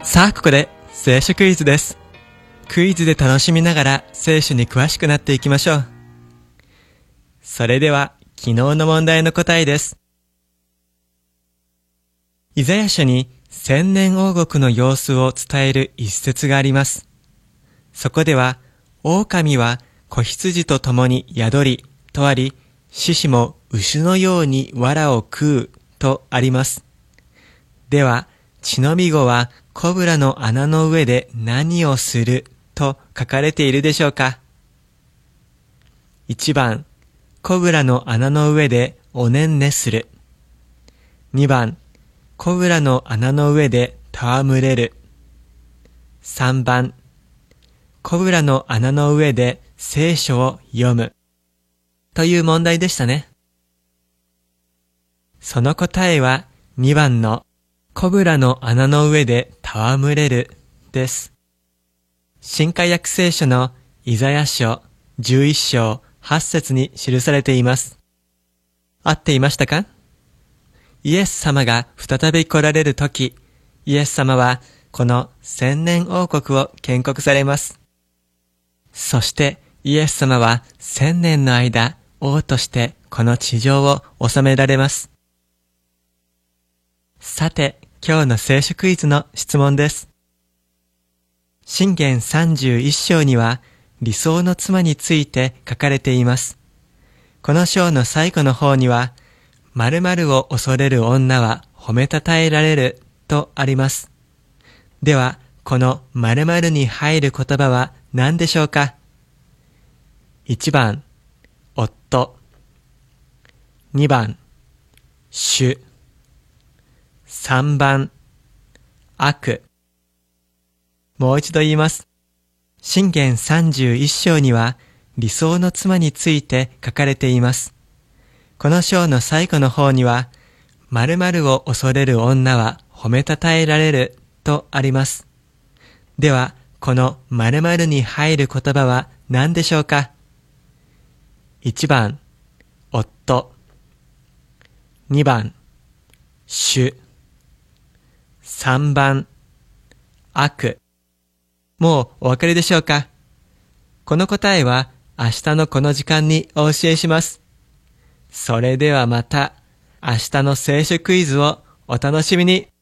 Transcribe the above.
さあここで聖書クイズです。クイズで楽しみながら聖書に詳しくなっていきましょう。それでは昨日の問題の答えです。イザヤ書に千年王国の様子を伝える一節があります。そこでは、狼は子羊と共に宿りとあり、獅子も牛のように藁を食うとあります。では、血のみ子はコブラの穴の上で何をすると書かれているでしょうか。1番、コブラの穴の上でおねんねする。2番、コブラの穴の上で戯れる。3番、コブラの穴の上で聖書を読む。という問題でしたね。その答えは2番のコブラの穴の上で戯れるです。新海訳聖書のイザヤ書11章8節に記されています。合っていましたか？イエス様が再び来られるとき、イエス様はこの千年王国を建国されます。そしてイエス様は千年の間王としてこの地上を治められます。さて、今日の聖書クイズの質問です。箴言31章には理想の妻について書かれています。この章の最後の方には、〇〇を恐れる女は褒めたたえられるとあります。では、この〇〇に入る言葉は何でしょうか？ 1 番、夫。2番、主。3番、悪。もう一度言います。箴言31章には理想の妻について書かれています。この章の最後の方には、〇〇を恐れる女は褒めたたえられるとあります。では、この〇〇に入る言葉は何でしょうか？ 1 番、夫。2番、主。3番、悪。もうお分かりでしょうか？この答えは明日のこの時間にお教えします。それではまた明日の聖書クイズをお楽しみに。